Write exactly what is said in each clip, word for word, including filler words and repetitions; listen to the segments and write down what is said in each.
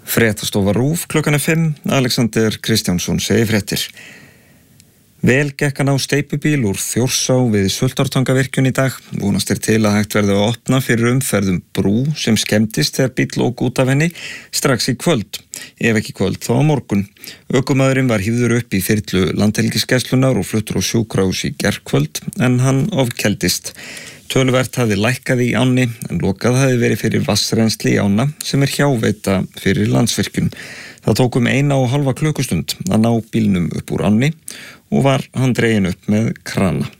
Fréttastofa RÚV klukkan er fimm, Alexander Kristjánsson segir fréttir. Vel gekk hann á steypubíl úr Þjórsá við Sultartangavirkjun í dag. Vonast er til að hægt verði að opna fyrir umferðum brú sem skemmtist þegar bíll ók út af henni strax í kvöld. Ef ekki kvöld þá á morgun. Ökumaðurinn var hífður upp í þyrlu Landhelgisgæslunnar og fluttur á sjúkrahús í gærkvöld en hann ofkeldist. Töluvert hafði lækkað í ánni en lokað hafði verið fyrir vatnsrennsli í ána sem er hjáveita fyrir Landsvirkjun. Það tók um eina og halva klukkustund að ná bílnum upp úr ánni og var hann dreginn upp með krana.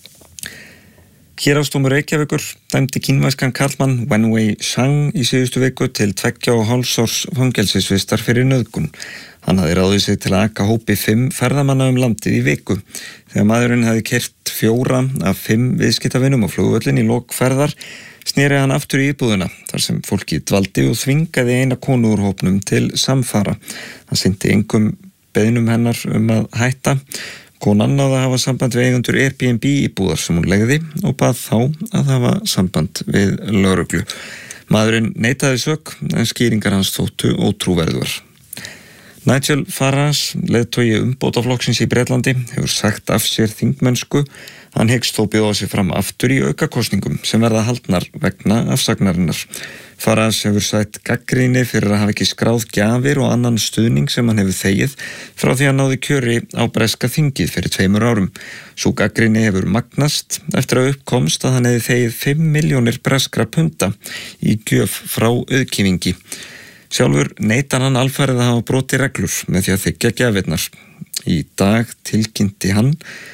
Héraðsdómur Reykjavíkur dæmdi kínverskan karlmann Wenwei Zhang í síðustu viku til tveggja og hálfs árs fangelsisvistar fyrir nauðgun. Hann hafði ráðið sig til að aka hópi fimm ferðamanna um landið í viku. Þegar maðurinn hafði keyrt fjóra af fimm viðskiptavinum á flugvöllin í lok ferðar, sneri hann aftur í íbúðina þar sem fólki dvaldi og þvingaði eina konu úr hópnum til samfara. Hann sinnti engum beiðnum hennar um að hætta. Konan náði að hafa samband við eigendur Airbnb íbúðar sem hún legði og bað þá að hafa samband við lögreglu. Maðurinn neitaði sök en skýringar hans þóttu ótrúverðugar. Nigel Farage, leiðtogi umbótaflokksins í Bretlandi, hefur sagt af sér þingmennsku. Hann hyggst þó bjóða sig fram aftur í aukakosningum sem verða haldnar vegna afsagnarinnar. Farage hefur sætt gagnrýni fyrir að hafa ekki skráð gjafir og annan stuðning sem hann hefur þegið frá því að náði kjöri á breska þingið fyrir tveimur árum. Sú gagnrýni hefur magnast eftir að uppkomst að hann hefði þegið fimm milljónir breskra punda í gjöf frá auðkýfingi. Sjálfur neitar hann alfarið að hafa brotið reglur með því að þiggja gjafirnar. Í dag tilkynnti hann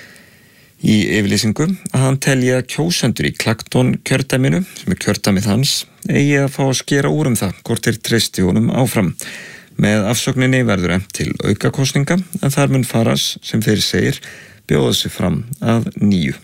í yfirlýsingu að hann telji að kjósendur í Clacton kjördæminu, sem er kjördæmið hans, eigi að fá að skera úr um það hvort þeir treysti honum áfram. Með afsögninni verður efnt til aukakosninga en þar mun Farage, sem fyrir segir, bjóða sig fram að nýju.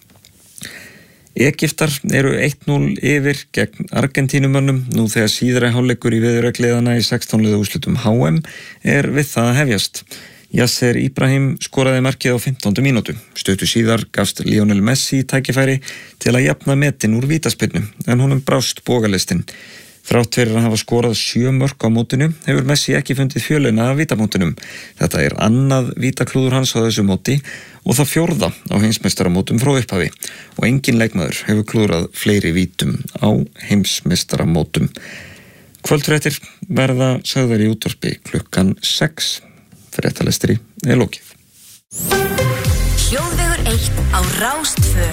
Egyptar eru eitt núll yfir gegn Argentínumönnum nú þegar síðari hálfleikur í viðuregliðana í sextán liða úrslitum H M er við það að hefjast. Yasser Ibrahim skoraði markið á fimmtándu mínútu. Stuttu síðar gafst Lionel Messi tækifæri til að jafna metin úr vítaspyrnu en honum brást bogalistin. Þrátt fyrir að hafa skorað sjö mörk á mótinu hefur Messi ekki fundið fjölina af vítamótunum. Þetta er annað vítaklúður hans á þessu móti og það fjórða á heimsmeistaramótum frá upphafi og engin leikmaður hefur klúðrað fleiri vítum á heimsmeistaramótum. Kvöldfréttir verða sagðar í útvarpi klukkan sex. Fréttalestri er lokið. Hljóðvegur eitt á Rás tvö.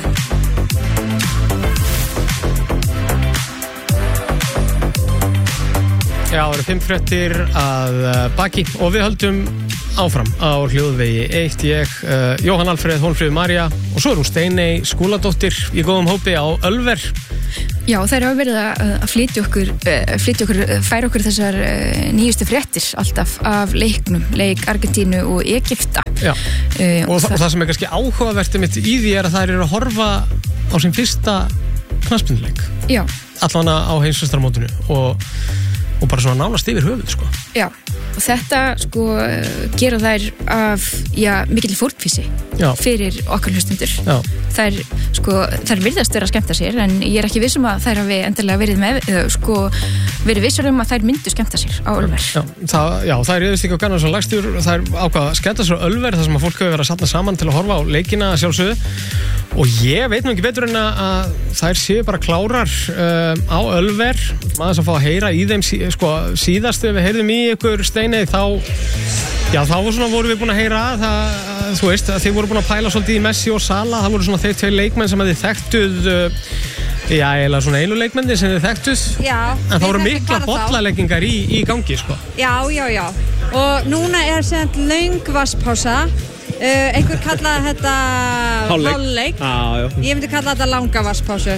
Já, það eru fimm fréttir að baki og við höldum áfram á Hljóðvegi eitt. Ég, uh, Jóhann Alfreð, Hólmfríður María og svo er hún Steiney Skúladóttir í góðum hópi á Ölver. Já, þær hafa verið að flytja okkur, flytja okkur, færa okkur þessar nýjustu fréttir alltaf af leiknum, leik Argentínu og Egypta. Já, uh, og, og, það, og það sem er kannski áhugavert mitt í því er að þær eru að horfa á sin fyrsta knattspyrnuleik. Já. Allan á heimsmeistaramótinu og, og bara svona nánast yfir höfuð, sko. Já, og þetta, sko, gera þær af, já, mikill fórnfísi fyrir okkar hlustundur. Já. Þær, sko, þær virðast vera að skemmta sér en ég er ekki viss um að þær hafi endilega verið með, eða, sko, verið vissar um að þær myndu skemmta sér á Ölver. Já, það, já, það er yfirst ekki á Garðars og Lagstíður, það er ákvað að skemmta sér á Ölver þar sem að fólk hefur verið að safna saman til að horfa á leikina sjálfsögðu og ég veit nú ekki betur en að þær séu bara klárar um, á Ölver, maður að fá að heyra í þeim, sí, sko, síðast við heyrðum í ykkur Steiney þá Já, þá svona vorum við búin að heyra það, þú veist, að þið voru búin að pæla svolítið í Messi og Salah, það voru svona þeir tvei leikmenn sem að þið þekktuð, já, eiginlega svona einu leikmenni sem þið þekktuð, já, en það voru mikla bollaleggingar í, í gangi, sko. Já, já, já, og núna er sent löng vatnspása, uh, einhver kallaði þetta hálfleik, ég myndi kalla þetta langa vatnspásu,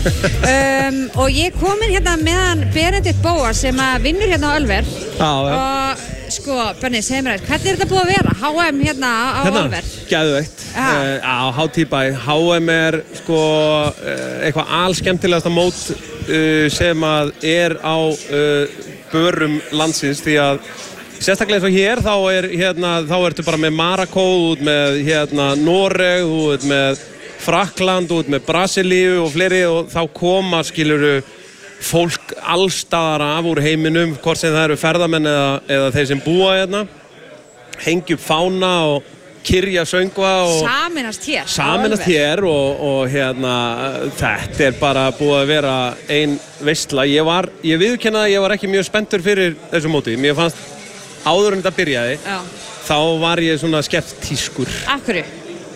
um, og ég komin hérna meðan Benedikt Bóas sem að vinnur hérna á Ölver, já, já. og sko, Benni, segð mér, hvernig er þetta búið að vera? H M hérna á hérna, Ölver? Geðveikt. Uh, á hátíðbæ. H M er sko uh, eitthvað alskemmtilegasta mót uh, sem að er á uh, börum landsins því að sérstaklega eins og hér þá er hérna, þá ertu bara með Marakó, út með hérna Noreg, út með Frakkland, út með Brasilíu og fleiri og þá koma skiluru fólk allstaðar af úr heiminum, hvort sem það eru ferðamenn eða, eða þeir sem búa hérna, hengja upp fána og kyrja söngva og saminast hér saminast hér og, og hérna þetta er bara búið að vera ein veisla. Ég var, ég viðurkenna að ég var ekki mjög spenntur fyrir þessu móti. Mér fannst áður en þetta byrjaði Já. Þá var ég svona skeptískur. Af hverju?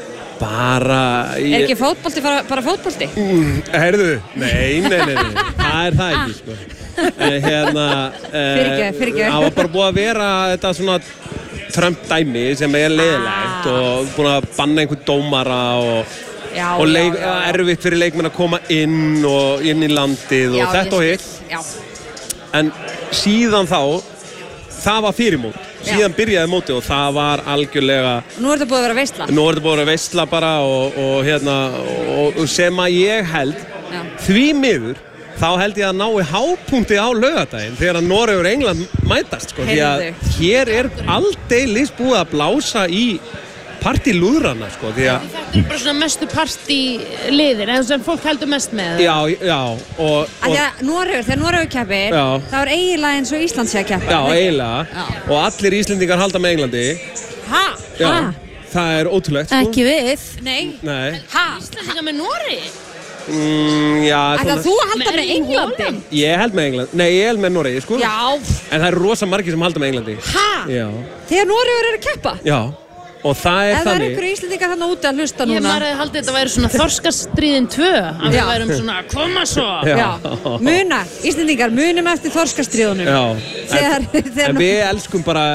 Bara ég... Er ekki fótbolti bara, bara fótbolti? Mm, heyrðu, nei, nei, nei, nei, það er það ekki sko. Eh, hérna Fyrirgefðu, fyrirgefðu. Það var bara búið að vera þetta svona Trump-dæmi sem er leiðilegt ah. og búin að banna einhvern dómara og, já, og leik, já, já, já. erfitt fyrir leikmenn að koma inn og inn í landið og já, þetta og hitt. En síðan þá, það var fyrirmót. Síðan já. Byrjaði mótið og það var algjörlega... Nú er þetta búið að vera veisla. Nú er þetta búið að vera veisla bara og, og, hérna, og, og sem að ég held já. Því miður þá held ég að ná í hápunkti á laugardaginn þegar að Noregur og England mætast sko, því að hér er aldeilis búið að blása í partylúðrana sko, því að þetta er bara svona mestu partyliðir eða sem fólk heldur mest með. Já, já og, og að Noregur, þegar Noregur keppir þá er eiginlega eins og Ísland sé að keppa. Já, eiginlega og allir Íslendingar halda með Englandi. Ha? Já, ha? Það er ótrúlegt sko. Ekki við. Nei. Nei. Ha? Íslendingar með Noregi? Mm, já, Ætlar þú að halda með Englandi? Ég held með Englandi, nei ég held með Noregi sko. Já. En það eru rosa margir sem halda með Englandi. Ha? Já. Þegar Noregur er að keppa? Já. Og það er Ef þannig. Ef það er einhverju Íslendingar þarna úti að hlusta núna. Ég maður hefði haldið þetta væri svona Þorskastríðin tvö. Að við værum svona, koma svo. Já. Já. Muna, Íslendingar, munum eftir Þorskastríðunum. Já. Þegar, en, þegar en við elskum bara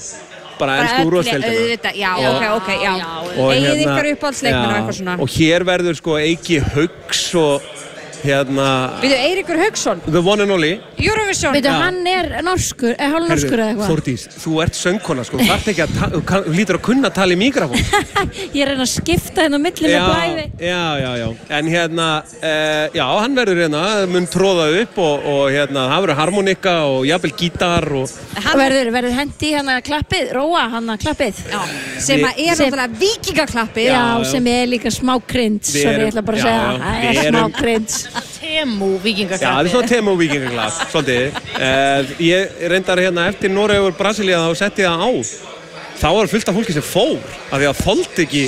bara ensku úrvalsdeildina. Já, ok, ok, já. Eigið ykkar uppáhaldsleikmenn og eitthvað svona. Og hér verður sko Eiki Hauks og hérna... Við þau Eiríkur Hauksson. The one and only. Eurovision. Við þau hann er norskur, er hálf norskur eða eitthvað? Þórdís, þú ert söngkona sko, þú þarft ekki að, þú lítur að kunna að tala í mikrofón. Ég er að skipta hérna á milli með blæði. Já, já, já. En hérna, uh, já, hann verður hérna, mun tróða upp og, og hérna, það verður harmonika og jafnvel gítar og... Og verður, verður hendi hérna klappið, róa hann að klappið. Já, sem að er náttúrulega vikingaklappið. Já, sem er líka smá cringe, sorry, ég ætla bara að segja, það er smá cringe. Temu vikingaklapp. Já, það er svona Temu vikingaklapp, svolítið. Uh, ég reyndar hérna eftir Noregur Brasilía þá setti það á. Þá var fullt af fólki sem fór, af því að þoldi ekki...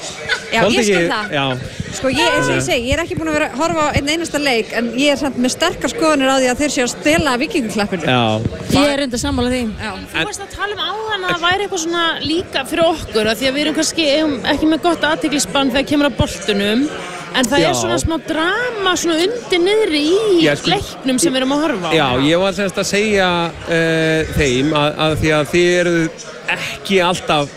Já, ég skil það. Já. Sko, ég, eins og ég segi, ég er ekki búin að vera að horfa á einn einasta leik, en ég er samt með sterkar skoðanir á því að þeir séu að stela vikingaklappinu. Já. Ég er undir sammála því. Já. Þú varst að tala um áðan að það væri eitthvað svona líka fyrir okkur, af því að við erum kannski ekki með gott athyglisbann þegar kemur að boltunum. En það Já. Er svona smá drama svona undir niðri í Já, sko, leiknum sem við erum að horfa á. Já, ég var semst að segja uh, þeim að, að því að þið eru ekki alltaf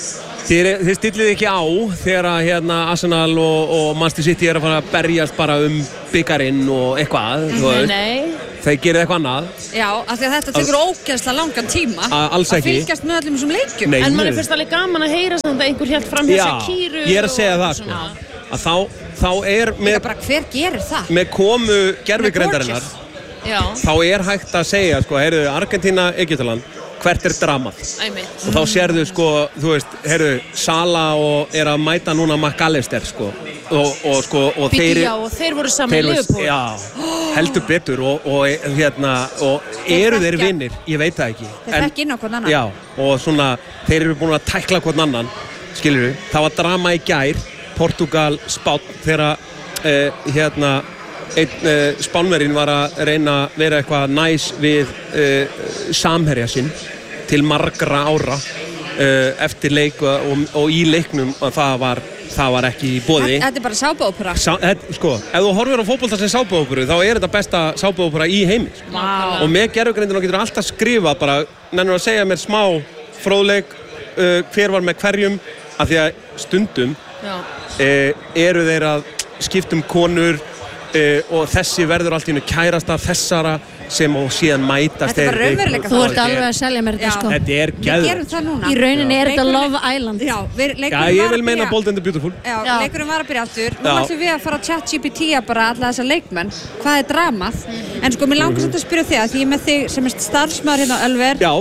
þið, þið stillið ekki á þegar að hérna Arsenal og, og Manchester City er að fara að berjast bara um byggarinn og eitthvað, þú veist. Nei. Þeir gerir eitthvað annað. Já, af því að þetta tekur ógeðslega langan tíma A, alls ekki. að fylgjast með öllum þessum leikjum. Nei, En mann er fyrst alveg gaman að heyra samt að einhver hélt fram hjá Já, Shakíru. ég er að segja það sko. Að þá, þá er með, Líka bara hver gerir það? með komu gervigreindarinnar Já. þá er hægt að segja sko, heyrðu, Argentína, Egyptaland, hvert er dramað? Æmitt. Og þá sérðu sko, þú veist, heyrðu, Sala og er að mæta núna McAllister sko og, og sko og Bíddu, þeir, já, og þeir voru saman í þeir, Liverpool. Já, heldur betur og, og hérna og Þeir eru þeir þekkja- vinnir, ég veit það ekki. Þeir þekki inn á hvern annan. Já, og svona, þeir eru búin að tækla hvern annan, skilur við, það var drama í gær, Portugal, Spánn, þegar uh, hérna einn uh, Spánverinn var að reyna að vera eitthvað næs við uh, samherja sinn til margra ára uh, eftir leik og, og í leiknum að það var, það var ekki í boði. Þetta er bara sápuópera. Sá, þetta, sko, ef þú horfir á fótbolta sem sápuóperu þá er þetta besta sápuópera í heimi sko. Wow. Og með gervigreindina getur alltaf skrifað bara, nennir að segja mér smá fróðleik, uh, hver var með hverjum, af því að stundum Já. uh, eru þeir að skipta um konur uh, og þessi verður allt í einu kærasta þessara sem og síðan mætast Þetta er bara þeir- raunveruleika Þú það. ert alveg að selja mér þetta Já. sko. Þetta er Við gerum geðveikt. það núna. Í rauninni er þetta Leikurinn- Love Island. Já, við, Já, leikurinn ég var vil að meina byrja- Bold and the Beautiful. Já, Já. leikurinn var að byrja aftur. Nú Já. ætlum við að fara að chat G P T-a bara alla þessa leikmenn. Hvað er dramað? En sko, mér langar samt að spyrja þig að því ég er með þig sem er starfsmaður hérna á Ölver. Já.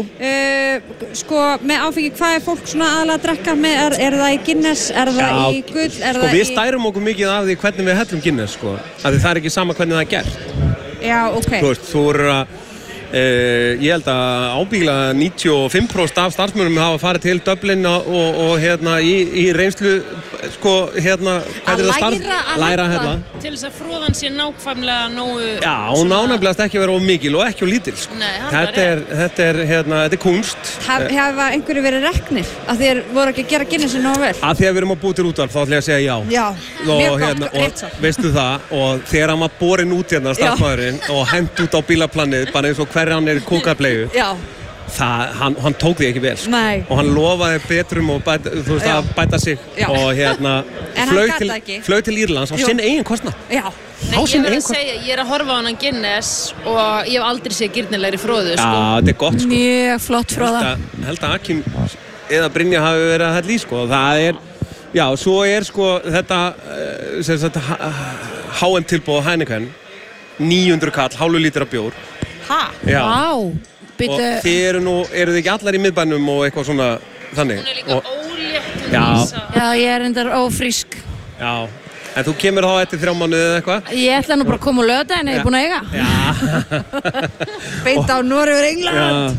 Uh, sko, með áfengi, hvað er fólk svona aðalega að drekka með? Er, er það í Guinness? Er það Já, í Gull? Er Sko það við í... stærum okkur mikið af því hvernig við hellum Guinness sko. Af því það er ekki sama hvernig það er gert. Já, ok. Þú veist, þú eru að Uh, ég held að ábyggilega níutíu og fimm prósent af starfsmönnum hafa farið til Dublin og, og, og hérna í, í reynslu sko hérna að læra að læra hérna til þess að fróðan sé nákvæmlega nógu já, hún ánæfnilegast ekki að vera of mikil og ekki of lítil sko. Nei, þetta, er, þetta er hérna, þetta er kunst Hef, Hefa einhverju verið reknir að þér voru ekki að gera Guinnessi nógu vel? Að því að við erum að búið til útvarp þá ætla ég að segja já Já, og, mjög hérna, gott, rétt svo og veistu það og þegar hann var borinn út hérna starfsmaðurinn og hent út á bílaplanið bara eins og hver hann er í kókablegu Já Það, hann, hann tók því ekki vel sko. og hann lofaði betrum og bæta, þú veist, að bæta sig Já. og hérna flög til, flög til Írlands á sinn eigin kostnað Já. Nei, ég verð að segja, ég er að horfa á hann Guinness og ég hef aldrei séð girnilegri fróðu sko. Já, þetta er gott sko. Mjög flott fróða Ég held að Akim eða Brynja hafi verið að hella í sko. Það er, já, svo er sko þetta sem sagt H M tilboð Heineken níu hundruð kall, hálfu lítra bjór Ha? Já Vá Byttu... Og þið eru nú, eru þið ekki allar í miðbænum og eitthvað svona þannig? Hún er líka og... ólétt Já. Já, ég er endar ófrísk Já, en þú kemur þá eftir þrjá mánuði eða eitthvað? Ég ætla nú bara að koma á lögdæðin, ég er búin að eiga Beint á Noregur England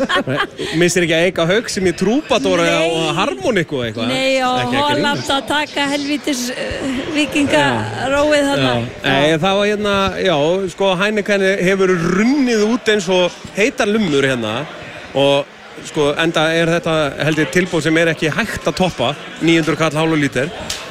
Missir ekki að eiga haug sem í Trúbadóra og Harmoníku eitthvað? Nei, og Holland að taka helvítis uh, vikingaróið þarna Nei, það var hérna, já, sko Heineken hefur runnið út eins og heitar lumur hérna og sko enda er þetta heldur tilbúð sem er ekki hægt að toppa níu hundruð kall hálfu lítir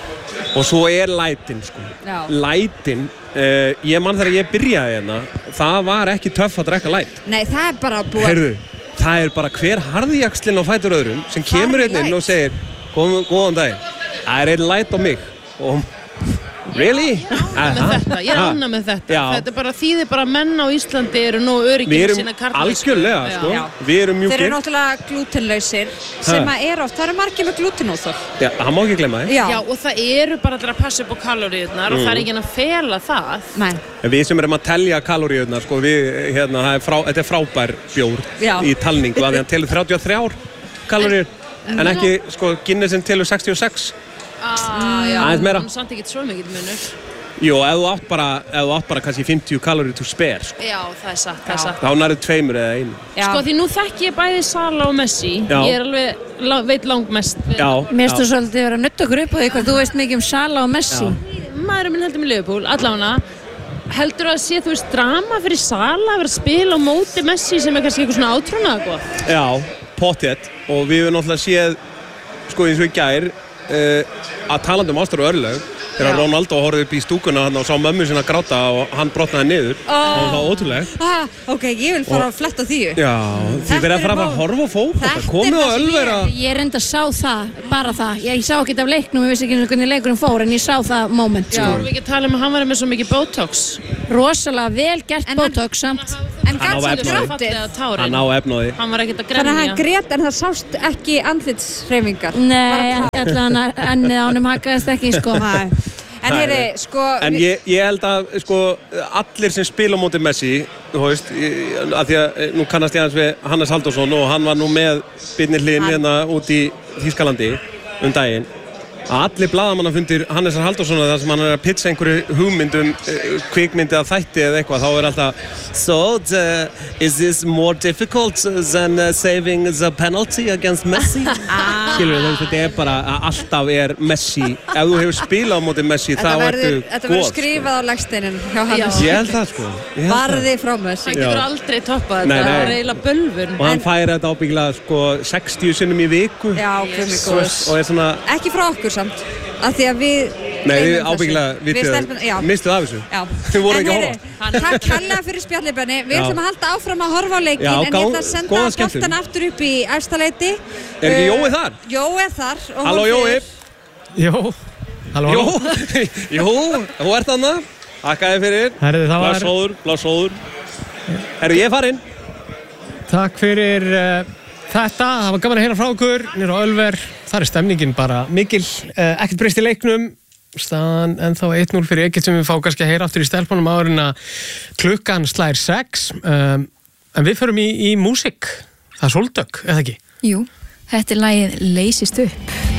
og svo er lætin sko Já. lætin, uh, ég mann þegar ég byrjaði hérna það var ekki töff að drekka læt Nei, það er bara búið Heyrðu, það er bara hver harðjakslinn á fætur öðrum sem kemur Harði inn light. og segir góðan, góðan dag, það er einn læt á mig og really? með þetta, ég er ánægð með þetta Já. þetta er bara þýðir bara að menn á Íslandi eru nógu öryggir Við erum sína karlmennsku. algjörlega Já. sko, Já. við erum Þeir eru mjúkir náttúrulega glútenlausir sem að er oft, það eru margir með glútenóþol Já, það má ekki glemma þið Já, Já, og það eru bara allir að passa upp á kaloríurnar og það er ekki að fela það Nei. En við sem erum að telja kaloríurnar, sko, við, hérna, það er frá, þetta er frábær bjór Já. í talningu, að hann telur þrjátíu og þrjár kaloríur, en ekki, sko, Guinnessin telur sextíu og sex. ah, já, Aðeins meira. hann samt ekki svo mikið munur Jú, ef þú átt bara, ef þú átt bara kannski fimmtíu kaloríur to spare, sko, Já, það er satt, það er satt þá nærðu tveimur eða einu. Já. Sko, því nú þekki ég bæði Sala og Messi Já. Ég er alveg, la- veit langmest við- Já, Mér finnst já. þú svolítið vera að nutta okkur upp á því hvað þú veist mikið um Sala og Messi Maðurinn minn heldur með Liverpool, allavega Heldur að sé, þú veist, drama fyrir Sala að vera að spila á móti Messi sem er kannski eitthvað svona átrúnaða gott Já, pottþétt, og við höfum náttúrulega séð, sko, eins og í gær, uh, að talandi um ástar og örlög, þegar Ronaldo horfði upp í stúkuna hann og sá mömmu sinna gráta og hann brotnaði niður Ó. og það var ótrúlega. ah, Ok, ég vil fara að fletta því Já, þið Þetta verða að fara er að fara að horfa á fótbolta, Þetta er komið á það sem Ölvera. Ég reyndi að sá það, bara það Ég sá ekki af leiknum, ég vissi ekki eins og hvernig leikurinn fór en ég sá það moment Já, sko. við ekki að tala um að hann var með svo mikið Botox Rosalega vel gert En hann- Botox samt En Hann á gæt efni á svo því. gráttið Fallega tárin Hann á efnaði. Hann var ekkert að Þannig að hann grenja grét en það sást ekki andlitshreyfingar Nei, allan ennið á honum hakaðist ekki sko. Nei. En Það er- heyri, sko En ég, ég held að, sko, allir sem spila á móti Messi, þú veist, ég- að því að nú kannast ég aðeins við Hannes Halldórsson og hann var nú með Birnir Hlyn Hann- hérna út í Þýskalandi um daginn. Að allir blaðamannafundir Hannesar Halldórssonar þar sem hann er að pitcha einhverju hugmyndum, uh, kvikmyndi að þætti eða eitthvað, þá er alltaf So, the, is this more difficult than uh, saving the penalty against Messi? Skilur þú, þetta er bara að alltaf er Messi, ef þú hefur spilað á móti Messi, Þetta þá verður, ertu þetta verður góð. skrifað á legsteinin hjá Hannes Ég held það, sko. Ég held það. Varði frá Messi Hann getur Já. aldrei toppað Nei, þetta, nei. það er eiginlega bölvun Og hann færi þetta ábyggilega, sko, sextíu sinnum í viku. Já, hvernig Yes. góðs Og er svona, Ekki frá okkur samt Af því að við nei, við gleymum þessu. ábyggilega, Við stelpum, já mistuð af þessu. Já. Þið voru En ekki að heyri, horfa. Takk kærlega fyrir spjallið, Benni. Við Já. ætlum að halda áfram að horfa á leikinn Já, en ég gá- ætla að senda góða skemmtun. boltan aftur upp í Efstaleiti. Er ekki Jói þar? Jói er þar. og Halló Jói. Hólmfríður. Jó, halló, Jú, halló. jú, þú ert þarna. Þakkaði fyrir. Herðu, það var- Blásóður, blásóður. Herru, ég er farinn. Takk fyrir uh, þetta, það var gaman að heyra frá okkur nýra á Ölver, þar er stemningin bara mikil, uh, ekkert breyst í leiknum staðan ennþá eitt núll fyrir Egypt sem við fá kannski að heyra aftur í stelpunum áður en að klukkan slær sex um, en við förum í, í músík, það er sóldögg, eða ekki? Jú, þetta er lagið Leysist upp